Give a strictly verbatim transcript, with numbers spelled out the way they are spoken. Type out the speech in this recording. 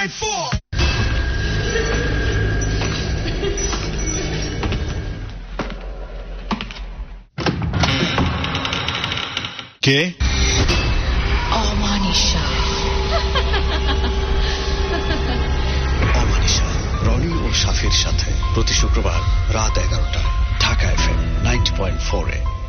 point four. কে? অমানিশা। অমানিশা রনি ও সাফির সাথে প্রতি শুক্রবার রাত এগারোটায় Dhaka FM ninety point four এ।